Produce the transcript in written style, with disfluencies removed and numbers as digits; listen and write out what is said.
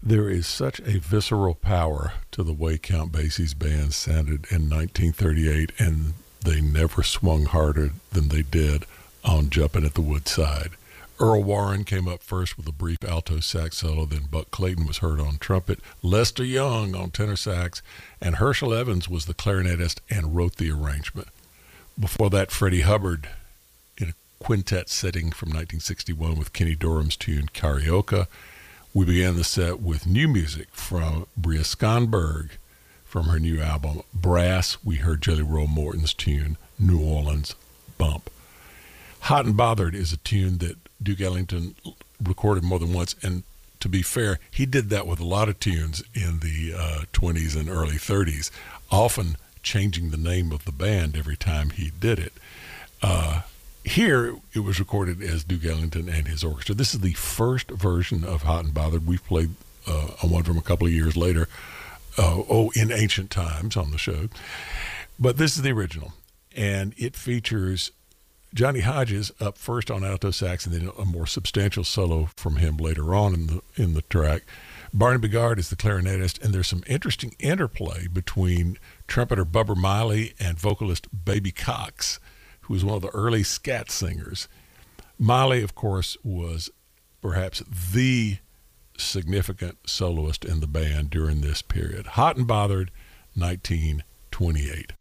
There is such a visceral power to the way Count Basie's band sounded in 1938, and they never swung harder than they did on Jumpin' at the Woodside. Earl Warren came up first with a brief alto sax solo, then Buck Clayton was heard on trumpet, Lester Young on tenor sax, and Herschel Evans was the clarinetist and wrote the arrangement. Before that, Freddie Hubbard in a quintet setting from 1961 with Kenny Dorham's tune Carioca. We began the set with new music from Bria Skonberg from her new album Brass. We heard Jelly Roll Morton's tune New Orleans Bump. Hot and Bothered is a tune that Duke Ellington recorded more than once, and to be fair, he did that with a lot of tunes in the 20s and early 30s, often changing the name of the band every time he did it. Here, it was recorded as Duke Ellington and his orchestra. This is the first version of Hot and Bothered. We've played one from a couple of years later, in Ancient Times on the show. But this is the original, and it features Johnny Hodges up first on alto sax, and then a more substantial solo from him later on in the track. Barney Bigard is the clarinetist, and there's some interesting interplay between trumpeter Bubber Miley and vocalist Baby Cox, who was one of the early scat singers. Miley, of course, was perhaps the significant soloist in the band during this period. Hot and Bothered, 1928.